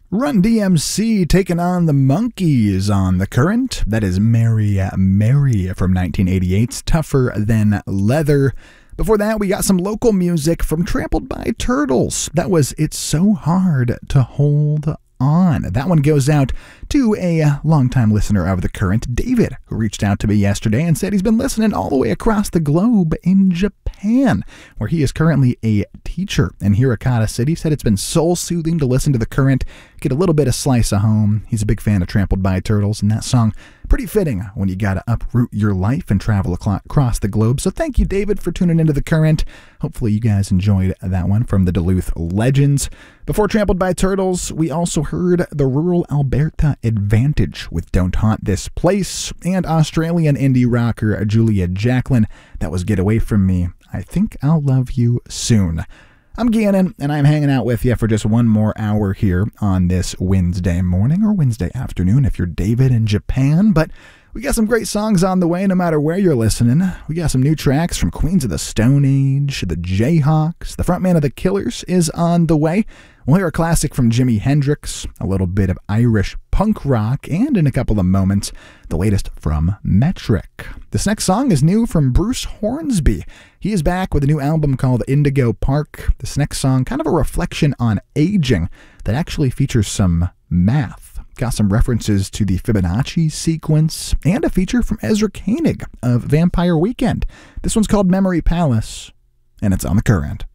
Run DMC taking on the Monkees on The Current. That is Mary Mary from 1988's Tougher Than Leather. Before that, we got some local music from Trampled by Turtles. That was It's So Hard to Hold On. That one goes out to a longtime listener of The Current, David, who reached out to me yesterday and said he's been listening all the way across the globe in Japan, where he is currently a teacher in Hirokata City. Said it's been soul-soothing to listen to The Current, get a little bit of slice of home. He's a big fan of Trampled by Turtles, and that song, pretty fitting when you gotta uproot your life and travel across the globe. So thank you, David, for tuning into The Current. Hopefully you guys enjoyed that one from the Duluth Legends. Before Trampled by Turtles, we also heard the Rural Alberta Advantage with Don't Haunt This Place, and Australian indie rocker Julia Jacklin. That was Get Away From Me. I Think I'll Love You Soon. I'm Gannon, and I'm hanging out with you for just one more hour here on this Wednesday morning or Wednesday afternoon if you're David in Japan. But we got some great songs on the way no matter where you're listening. We got some new tracks from Queens of the Stone Age, the Jayhawks, the frontman of the Killers is on the way. We'll hear a classic from Jimi Hendrix, a little bit of Irish punk rock, and in a couple of moments, the latest from Metric. This next song is new from Bruce Hornsby. He is back with a new album called Indigo Park. This next song, kind of a reflection on aging that actually features some math. Got some references to the Fibonacci sequence, and a feature from Ezra Koenig of Vampire Weekend. This one's called Memory Palace, and it's on The Current.